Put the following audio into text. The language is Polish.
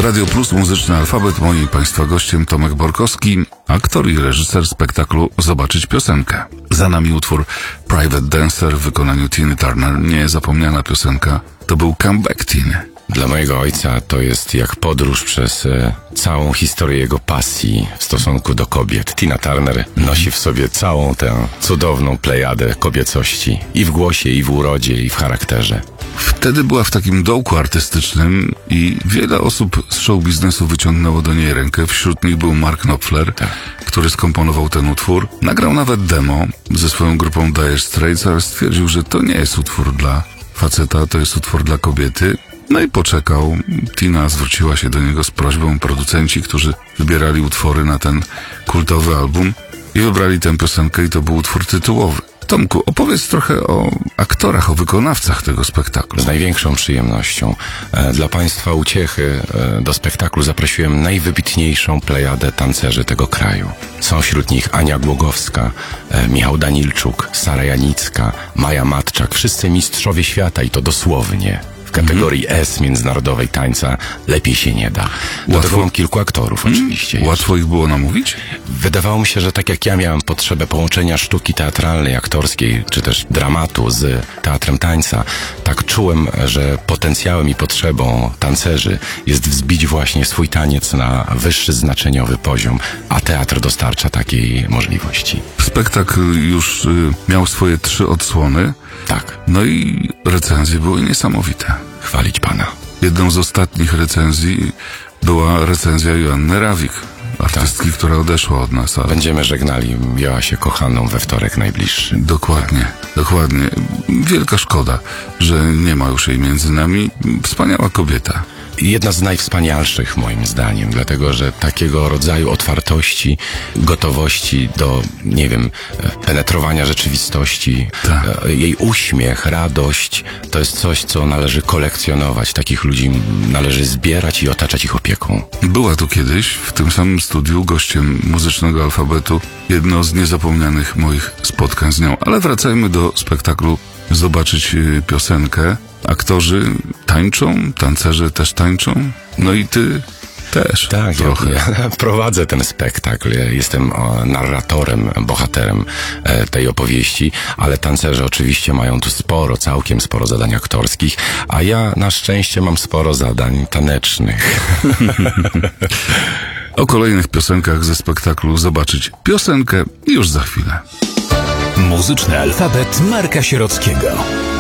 Radio Plus, Muzyczny Alfabet. Moim i Państwa gościem Tomek Borkowski, aktor i reżyser spektaklu Zobaczyć piosenkę. Za nami utwór Private Dancer w wykonaniu Tiny Turner. Niezapomniana piosenka. To był comeback Tiny. Dla mojego ojca to jest jak podróż przez całą historię jego pasji w stosunku do kobiet. Tina Turner nosi w sobie całą tę cudowną plejadę kobiecości i w głosie, i w urodzie, i w charakterze. Wtedy była w takim dołku artystycznym i wiele osób z show biznesu wyciągnęło do niej rękę. Wśród nich był Mark Knopfler, który skomponował ten utwór. Nagrał nawet demo ze swoją grupą Dire Straits, ale stwierdził, że to nie jest utwór dla faceta, to jest utwór dla kobiety. No i poczekał. Tina zwróciła się do niego z prośbą. Producenci, którzy wybierali utwory na ten kultowy album, i wybrali tę piosenkę, i to był utwór tytułowy. Tomku, opowiedz trochę o aktorach, o wykonawcach tego spektaklu. Z największą przyjemnością. Dla Państwa uciechy do spektaklu zaprosiłem najwybitniejszą plejadę tancerzy tego kraju. Są wśród nich Ania Głogowska, Michał Danilczuk, Sara Janicka, Maja Matczak. Wszyscy mistrzowie świata i to dosłownie. W kategorii S międzynarodowej tańca lepiej się nie da. Do tego mam kilku aktorów oczywiście. Łatwo ich było namówić? Wydawało mi się, że tak jak ja miałem potrzebę połączenia sztuki teatralnej, aktorskiej, czy też dramatu z teatrem tańca, tak czułem, że potencjałem i potrzebą tancerzy jest wzbić właśnie swój taniec na wyższy znaczeniowy poziom, a teatr dostarcza takiej możliwości. Spektakl już miał swoje 3 odsłony. Tak. No i recenzje były niesamowite. Chwalić Pana. Jedną z ostatnich recenzji była recenzja Joanny Rawik, artystki, która odeszła od nas. Ale... Będziemy żegnali Joasię kochaną we wtorek najbliższy. Dokładnie. Wielka szkoda, że nie ma już jej między nami. Wspaniała kobieta. Jedna z najwspanialszych moim zdaniem, dlatego że takiego rodzaju otwartości, gotowości do, nie wiem, penetrowania rzeczywistości, jej uśmiech, radość, to jest coś, co należy kolekcjonować. Takich ludzi należy zbierać i otaczać ich opieką. Była tu kiedyś, w tym samym studiu, gościem Muzycznego Alfabetu, jedno z niezapomnianych moich spotkań z nią. Ale wracajmy do spektaklu Zobaczyć piosenkę. Aktorzy tańczą, tancerze też tańczą, no i ty też. Tak, trochę. Ja prowadzę ten spektakl, jestem narratorem, bohaterem tej opowieści, ale tancerze oczywiście mają tu całkiem sporo zadań aktorskich, a ja na szczęście mam sporo zadań tanecznych. O kolejnych piosenkach ze spektaklu Zobaczyć piosenkę już za chwilę. Muzyczny Alfabet Marka Sierockiego.